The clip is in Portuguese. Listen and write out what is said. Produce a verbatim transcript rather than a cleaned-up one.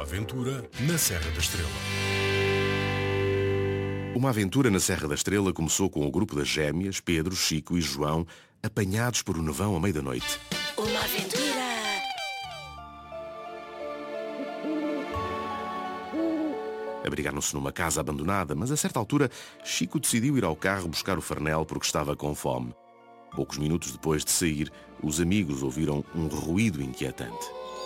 aventura na Serra da Estrela. Uma aventura na Serra da Estrela começou com o grupo das gêmeas, Pedro, Chico e João, apanhados por um nevão à meia da noite. Uma aventura! Abrigaram-se numa casa abandonada, mas a certa altura Chico decidiu ir ao carro buscar o farnel porque estava com fome. Poucos minutos depois de sair, os amigos ouviram um ruído inquietante.